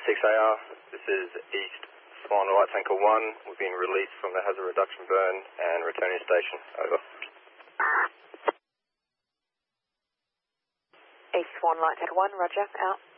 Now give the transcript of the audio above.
6AR, this is East Swan Light Tanker 1. We've been released from the hazard reduction burn and returning to station. Over. East Swan Light Tanker 1, roger, out.